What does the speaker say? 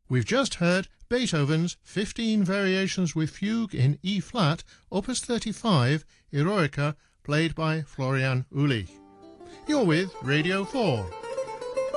We've just heard Beethoven's 15 Variations with Fugue in E-flat, Opus 35, Eroica, played by Florian Uli. You're with Radio 4.